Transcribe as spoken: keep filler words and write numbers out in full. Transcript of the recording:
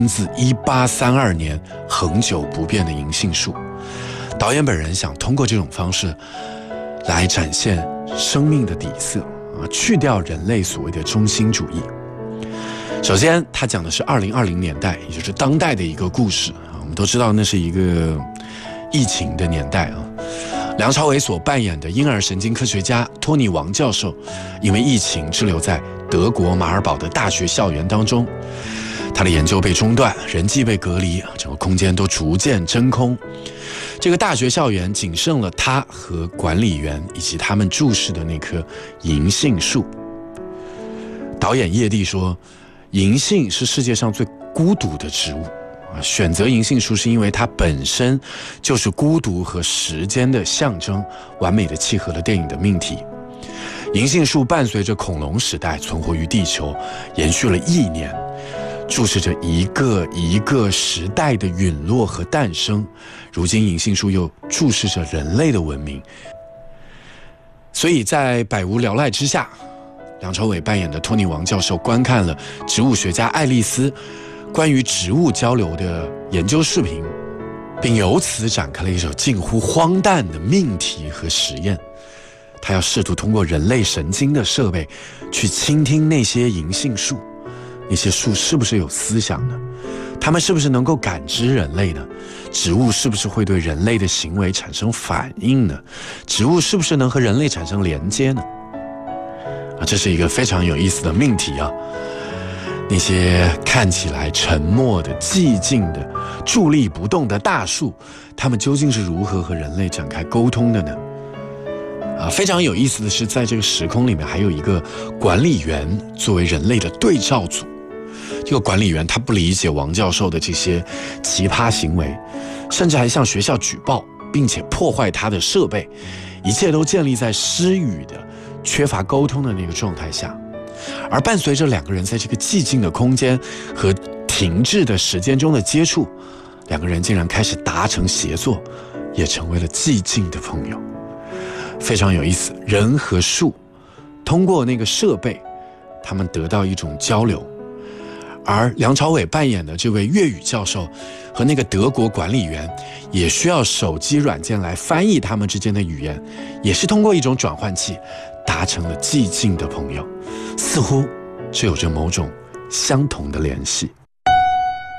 自一八三二年恒久不变的银杏树。导演本人想通过这种方式来展现生命的底色啊，去掉人类所谓的中心主义。首先，他讲的是二零二零年代，也就是当代的一个故事啊。我们都知道那是一个疫情的年代啊。梁朝伟所扮演的婴儿神经科学家托尼王教授，因为疫情滞留在德国马尔堡的大学校园当中，他的研究被中断，人际被隔离，整个空间都逐渐真空。这个大学校园仅剩了他和管理员以及他们注视的那棵银杏树。导演叶帝说，银杏是世界上最孤独的植物，选择银杏树是因为它本身就是孤独和时间的象征，完美的契合了电影的命题。银杏树伴随着恐龙时代存活于地球，延续了亿年，注视着一个一个时代的陨落和诞生。如今银杏树又注视着人类的文明。所以在百无聊赖之下，梁朝伟扮演的托尼王教授观看了植物学家爱丽丝关于植物交流的研究视频，并由此展开了一首近乎荒诞的命题和实验。他要试图通过人类神经的设备去倾听那些银杏树，那些树是不是有思想呢？它们是不是能够感知人类呢？植物是不是会对人类的行为产生反应呢？植物是不是能和人类产生连接呢？啊，这是一个非常有意思的命题啊！那些看起来沉默的、寂静的、伫立不动的大树，它们究竟是如何和人类展开沟通的呢？啊，非常有意思的是，在这个时空里面还有一个管理员作为人类的对照组。这个管理员他不理解王教授的这些奇葩行为，甚至还向学校举报，并且破坏他的设备，一切都建立在失语的、缺乏沟通的那个状态下。而伴随着两个人在这个寂静的空间和停滞的时间中的接触，两个人竟然开始达成协作，也成为了寂静的朋友。非常有意思，人和树通过那个设备，他们得到一种交流。而梁朝伟扮演的这位粤语教授和那个德国管理员也需要手机软件来翻译他们之间的语言，也是通过一种转换器达成了寂静的朋友，似乎是有着某种相同的联系。